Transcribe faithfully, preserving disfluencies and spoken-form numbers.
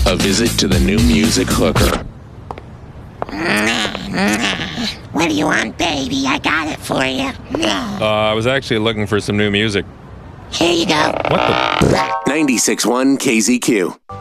A visit to the new music hooker. What do you want, baby? I got it for you. Uh, I was actually looking for some new music. Here you go. What the? ninety-six point one K Z Q.